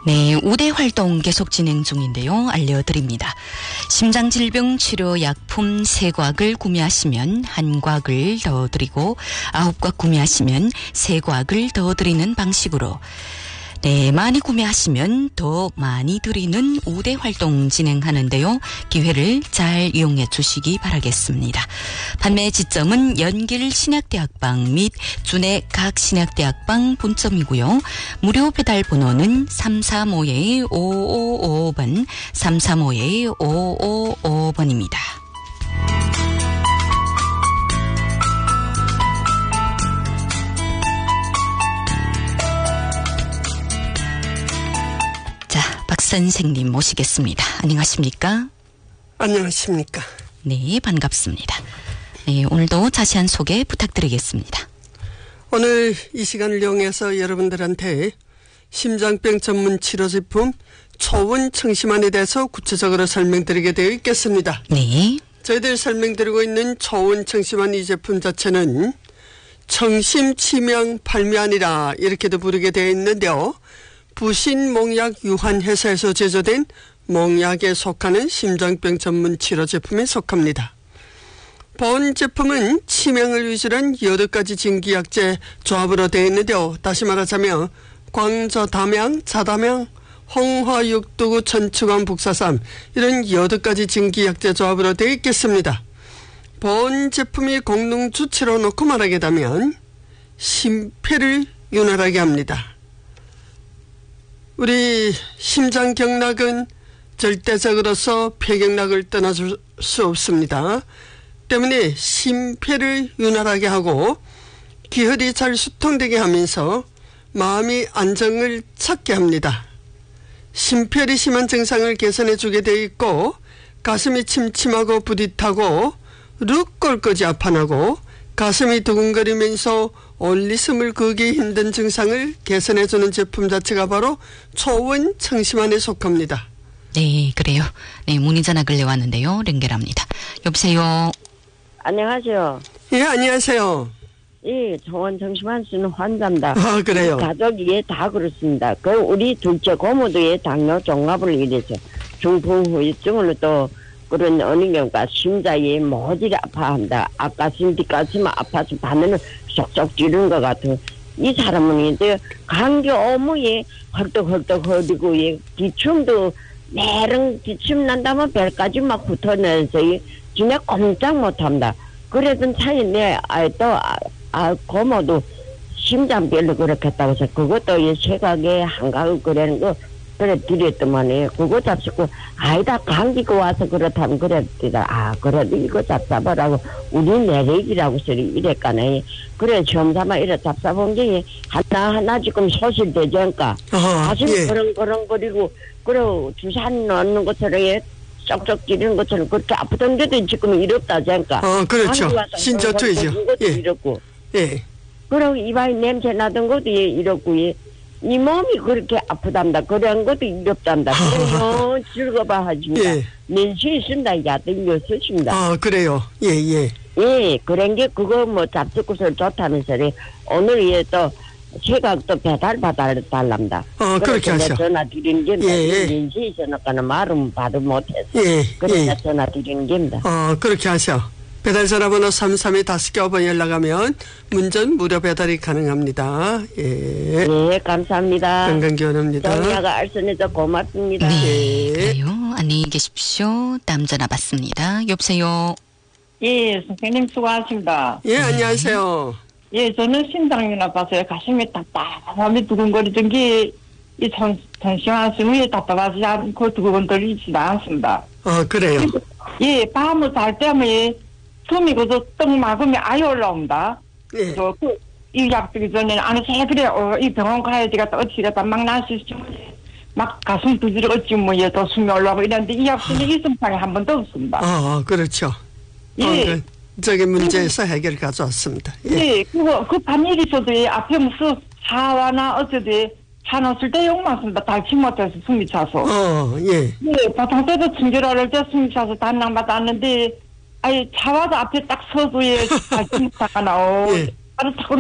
네, 우대 활동 계속 진행 중인데요. 알려드립니다. 심장질병 치료 약품 3곽을 구매하시면 1곽을 더 드리고 9곽 구매하시면 3곽을 더 드리는 방식으로 네, 많이 구매하시면 더 많이 드리는 우대 활동 진행하는데요. 기회를 잘 이용해 주시기 바라겠습니다. 판매 지점은 연길 신약대학방 및 준해 각 신약대학방 본점이고요. 무료 배달 번호는 335-5555번, 335-5555번입니다. 선생님 모시겠습니다. 안녕하십니까? 안녕하십니까? 네, 반갑습니다. 네, 오늘도 자세한 소개 부탁드리겠습니다. 오늘 이 시간을 이용해서 여러분들한테 심장병 전문 치료제품 초원 청심환에 대해서 구체적으로 설명드리게 되어 있겠습니다. 네. 저희들 설명드리고 있는 초원 청심환 이 제품 자체는 청심치명 발미환이라 이렇게도 부르게 되어 있는데요. 부신몽약 유한회사에서 제조된 몽약에 속하는 심장병 전문 치료 제품에 속합니다. 본 제품은 치명을 위주로 한 8가지 진기약제 조합으로 되어 있는데요. 다시 말하자면 광저담양, 자담양, 홍화육두구, 천추관, 북사삼 이런 8가지 진기약제 조합으로 되어 있겠습니다. 본 제품이 공동 주체로 놓고 말하게 되면 심폐를 윤활하게 합니다. 우리 심장경락은 절대적으로서 폐경락을 떠나줄 수 없습니다. 때문에 심폐를 윤활하게 하고 기혈이 잘 수통되게 하면서 마음이 안정을 찾게 합니다. 심폐리 심한 증상을 개선해 주게 되어 있고 가슴이 침침하고 부릿하고 룩 꼴까지 아파나고 가슴이 두근거리면서 올리숨을 그기 힘든 증상을 개선해주는 제품 자체가 바로 초원 청심환에 속합니다. 네, 그래요. 네, 문의 전화 걸려왔는데요. 연결합니다. 여보세요. 안녕하세요. 예, 안녕하세요. 예, 초원 청심환 쓰는 환자입니다. 아, 그래요? 가족이 예, 다 그렇습니다. 그 우리 둘째 고모도 예, 당뇨 종합을 이래서 중풍 후유증으로 또 그런 어느 경우가 심장이 모질이 아파한다. 앞가슴 뒷가슴 아파서 바늘을 쏙쏙 찌르는 것 같은 이 사람은 이제 감기 오무에 헐떡헐떡 허리고 예, 기침도 매랑 기침 난다면 배까지 막 붙어내서 진짜 꼼짝 못합니다. 그러던 차에 내 고모도 심장별로 그렇게 했다고 해서 그것도 예, 세각에 한강을 그러는 거 그래 드렸더만요. 그거 잡수고 아이다 감기가 와서 그렇다면 그랬더라. 그래도 이거 잡사보라고 우리 내력이라고 소리 이랬까네. 그래 점삼아 이래 잡사본 게 하나하나 지금 소실되지 않을까. 가슴이 예. 그렁그렁거리고 그래 주사 넣는 것처럼 쩍쩍 찌르는 것처럼 그렇게 아프던데도 지금 이렇다지 않을까. 그렇죠. 신저투이죠. 그것도 이렇고. 예. 그리고 입안에 냄새 나던 것도 이렇고 이 몸이 그렇게 아프답니다. 그런 것도 이롭답니다. 그래요. 즐거워 하십니다. 예. 면시 있습니다. 야등료 쓰십니다. 그래요. 예, 예. 예, 그런 게 그거 뭐 잡수구슬 좋다면서 오늘 또 제각도 배달 받아달랍니다. 그렇게 하셔. 전화 드리는 겁니다. 예. 면시 있으니까 말은 받을 못해서. 예. 그래서 전화 드리는 겁니다. 그렇게 하셔. 배달 전화번호 332-5번 연락하면 문전 무료 배달이 가능합니다. 예. 네, 감사합니다. 건강기원합니다. 정리아가 알선해서 고맙습니다. 네, 예. 그래요. 안녕히 계십시오. 다음 전화 받습니다. 여보세요. 예, 선생님 수고하십니다. 예, 안녕하세요. 예, 저는 심장이 나빠서요. 가슴이 답답함이 두근거리던 게, 전심한 숨이 답답하지 않고 두근거리지 않습니다. 그래요. 예, 밤을 잘 때면 숨이 그저 떡 막으면 아예 올라옵니다. 예. 이 약 쓰기 전에는 안에 그래, 이 병원 가야 되겠다, 어찌겠다, 막 날씨 막 가슴 두드려 어찌 또 숨이 올라오고 이랬는데 이 약 쓰는 이승상이 한 번도 없습니다. 그렇죠. 예. 저기 문제에서 해결 가져왔습니다. 예. 네, 그거 반일이 있어도 앞에 무슨 사와나 어쩌도 사놨을 때 욕 많습니다. 달치 못해서 숨이 차서. 예. 네, 보통 때도 친절할 때 숨이 차서 단랑 받았는데, 차와도 앞에 딱 서도 달치 못하가 나오. 예. 바로 타고